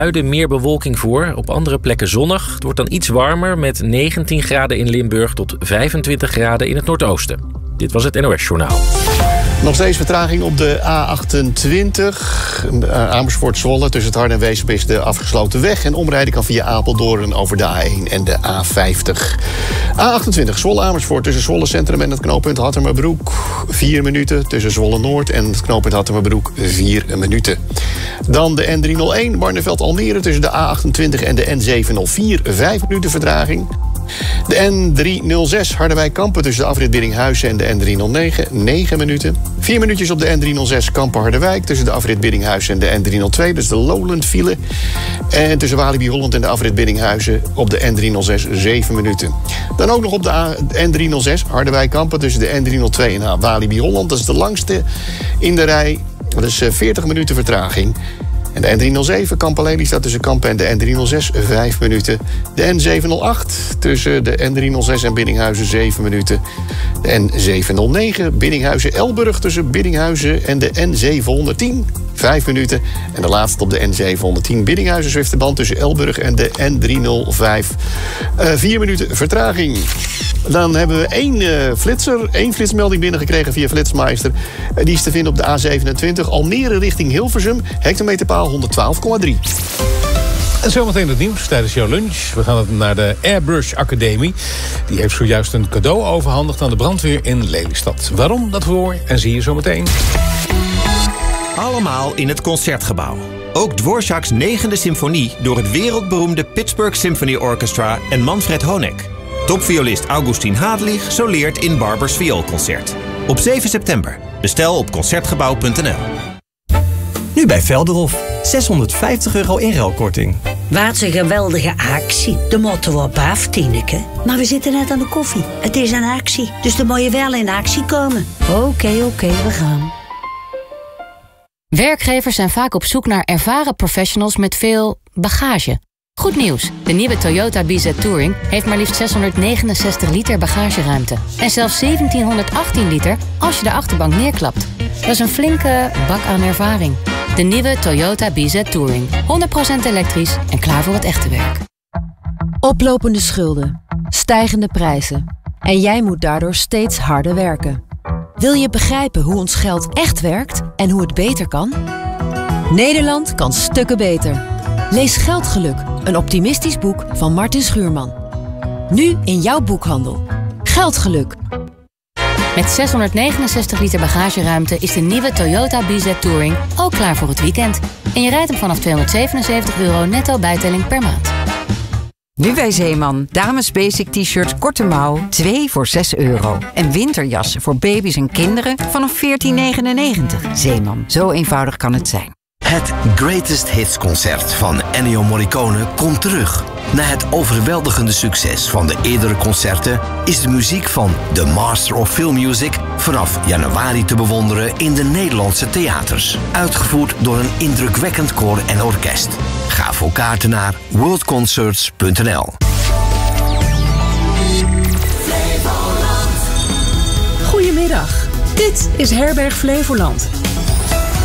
zuiden meer bewolking voor, op andere plekken zonnig. Het wordt dan iets warmer met 19 graden in Limburg tot 25 graden in het noordoosten. Dit was het NOS Journaal. Nog steeds vertraging op de A28. Amersfoort-Zwolle tussen het Harde en Weesp is de afgesloten weg. En omrijden kan via Apeldoorn over de A1 en de A50. A28 Zwolle-Amersfoort tussen Zwolle Centrum en het knooppunt Hattemerbroek 4 minuten. Tussen Zwolle-Noord en het knooppunt Hattemerbroek 4 minuten. Dan de N301 Barneveld-Almere tussen de A28 en de N704 5 minuten vertraging. De N306 Harderwijk-Kampen tussen de afrit Biddinghuizen en de N309 9 minuten. 4 minuutjes op de N306 Kampen-Harderwijk tussen de afrit Biddinghuizen en de N302, dus de Lowland file. En tussen Walibi Holland en de afrit Biddinghuizen op de N306 7 minuten. Dan ook nog op de N306 Harderwijk-Kampen tussen de N302 en Walibi Holland. Dat is de langste in de rij. Dat is 40 minuten vertraging. En de N307 Kampen-Lely staat tussen Kampen en de N306 5 minuten. De N708 tussen de N306 en Biddinghuizen 7 minuten. De N709 Biddinghuizen-Elburg tussen Biddinghuizen en de N710 5 minuten. En de laatste op de N710 Biddinghuizen-Zwifterband tussen Elburg en de N305 4 minuten vertraging. Dan hebben we één flitsmelding binnengekregen via Flitsmeister. Die is te vinden op de A27 Almere richting Hilversum. Hectometerpaal 112,3. En zometeen het nieuws tijdens jouw lunch. We gaan naar de Airbrush Academie. Die heeft zojuist een cadeau overhandigd aan de brandweer in Lelystad. Waarom, dat hoor en zie je zometeen. Allemaal in het Concertgebouw. Ook Dvorak's 9e symfonie door het wereldberoemde Pittsburgh Symphony Orchestra en Manfred Honeck. Topviolist Augustin Hadelig soleert in Barbers Vioolconcert. Op 7 september. Bestel op concertgebouw.nl. Nu bij Velderhof. €650 inruilkorting. Wat een geweldige actie. De moeten we op af, Tineke. Maar we zitten net aan de koffie. Het is een actie, dus dan moet je wel in actie komen. Oké, we gaan. Werkgevers zijn vaak op zoek naar ervaren professionals met veel bagage. Goed nieuws, de nieuwe Toyota BZ Touring heeft maar liefst 669 liter bagageruimte. En zelfs 1718 liter als je de achterbank neerklapt. Dat is een flinke bak aan ervaring. De nieuwe Toyota BZ Touring. 100% elektrisch en klaar voor het echte werk. Oplopende schulden, stijgende prijzen. En jij moet daardoor steeds harder werken. Wil je begrijpen hoe ons geld echt werkt en hoe het beter kan? Nederland kan stukken beter. Lees Geldgeluk, een optimistisch boek van Martin Schuurman. Nu in jouw boekhandel. Geldgeluk. Met 669 liter bagageruimte is de nieuwe Toyota BZ Touring ook klaar voor het weekend. En je rijdt hem vanaf €277 netto bijtelling per maand. Nu bij Zeeman. Dames basic t-shirt korte mouw, 2 voor €6. En winterjassen voor baby's en kinderen vanaf €14,99. Zeeman, zo eenvoudig kan het zijn. Het Greatest Hits concert van Ennio Morricone komt terug. Na het overweldigende succes van de eerdere concerten is de muziek van The Master of Film Music vanaf januari te bewonderen in de Nederlandse theaters. Uitgevoerd door een indrukwekkend koor en orkest. Ga voor kaarten naar worldconcerts.nl. Goedemiddag, dit is Herberg Flevoland.